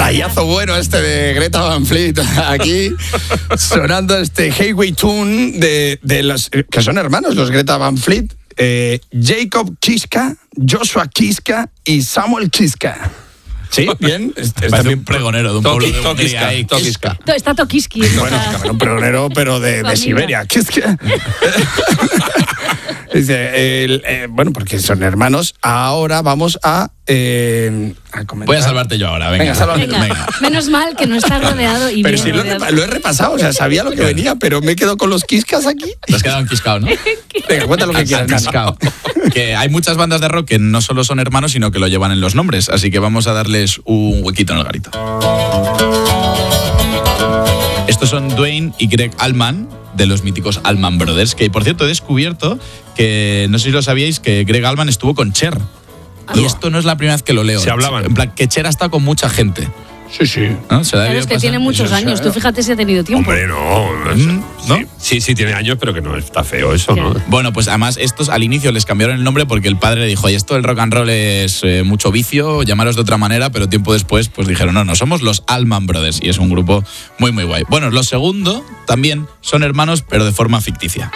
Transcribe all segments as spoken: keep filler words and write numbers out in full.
Detallazo bueno este de Greta Van Fleet. Aquí sonando este Highway Tune de, de los que son hermanos, los Greta Van Fleet. Eh, Jacob Kiska, Joshua Kiska y Samuel Kiska. Sí, bien. Es, es también un pregonero de un pueblo de Hungría. Tokiska. Está Tokiski. Bueno, es un pregonero, pero de, de Siberia. Kiska. Dice, el, eh, bueno, porque son hermanos. Ahora vamos a, eh, a comentar. Voy a salvarte yo ahora, venga. Venga, sálvame. Venga. Venga. Menos mal que no está rodeado y pero bien si lo, rodeado. lo he repasado, o sea, sabía lo que venía, pero me quedo con los Kiskas aquí. Te has quedado enquiscado, ¿no? Venga, cuenta lo que quieras. Enquiscado. Que hay muchas bandas de rock que no solo son hermanos, sino que lo llevan en los nombres. Así que vamos a darles un huequito en el garito. Estos son Duane y Greg Allman, de los míticos Allman Brothers, que por cierto he descubierto que, no sé si lo sabíais, que Greg Allman estuvo con Cher. Y esto no es la primera vez que lo leo. Se hablaban. En plan, que Cher ha estado con mucha gente. Sí, sí. ¿No? Se Claro, es que tiene muchos años. Tú fíjate si ha tenido tiempo. Hombre, no. ¿No? Sí, sí, sí, tiene años, pero que no está feo eso, ¿no? Bueno, pues además estos al inicio les cambiaron el nombre porque el padre le dijo, oye, esto del rock and roll es eh, mucho vicio, llamaros de otra manera, pero tiempo después pues dijeron, no, no, somos los Allman Brothers y es un grupo muy, muy guay. Bueno, los segundo también son hermanos, pero de forma ficticia.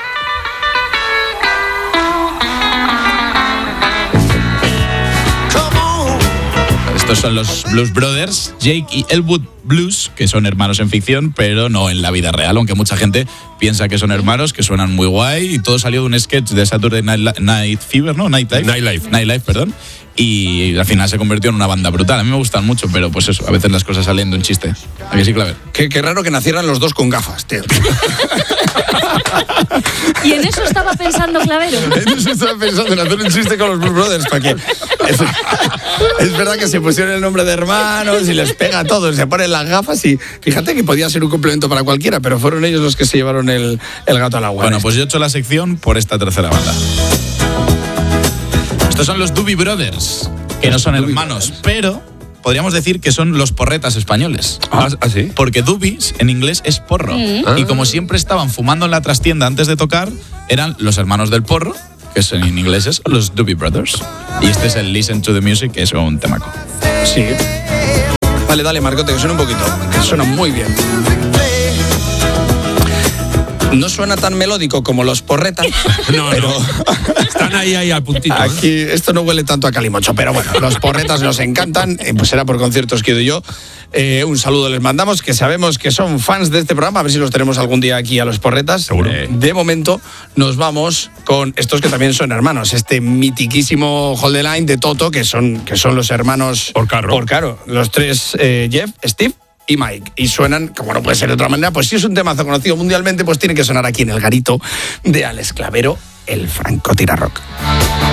Estos son los Blues Brothers, Jake y Elwood Blues, que son hermanos en ficción, pero no en la vida real, aunque mucha gente piensa que son hermanos, que suenan muy guay, y todo salió de un sketch de Saturday Night, Night Fever, ¿no? Nightlife. Nightlife. Nightlife, perdón. Y al final se convirtió en una banda brutal. A mí me gustan mucho, pero pues eso, a veces las cosas salen de un chiste. ¿A que sí, Claver? Qué, qué raro que nacieran los dos con gafas, tío. Y en eso estaba pensando Clavero. En eso estaba pensando en hacer un chiste con los Blues Brothers, para que es, es verdad que se pusieron el nombre de hermanos y les pega a todos, se ponen las gafas y fíjate que podía ser un complemento para cualquiera, pero fueron ellos los que se llevaron el, el gato al agua. Bueno, pues yo he hecho la sección por esta tercera banda. Estos son los Doobie Brothers, que no son hermanos, pero podríamos decir que son los porretas españoles. Ah, ¿ah, sí? Porque Doobies en inglés es porro. Mm. Y como siempre estaban fumando en la trastienda antes de tocar, eran los hermanos del porro, que es en inglés es los Doobie Brothers. Y este es el Listen to the Music, que es un temaco. Sí. Dale, dale, Marcote, que suena un poquito. Que suena muy bien. No suena tan melódico como los porretas, no, pero no. Están ahí, ahí al puntito. Aquí esto no huele tanto a calimocho, pero bueno, los porretas nos encantan, eh, pues será por conciertos que doy yo. Eh, un saludo les mandamos, que sabemos que son fans de este programa, a ver si los tenemos algún día aquí a los porretas. Seguro. Eh, de momento nos vamos con estos que también son hermanos, este mitiquísimo Hold the Line de Toto, que son, que son los hermanos Porcaro. Porcaro, los tres, eh, Jeff, Steve y Mike, y suenan, como no puede ser de otra manera, pues si es un temazo conocido mundialmente, pues tiene que sonar aquí en el garito de Alex Clavero, el francotirador rock.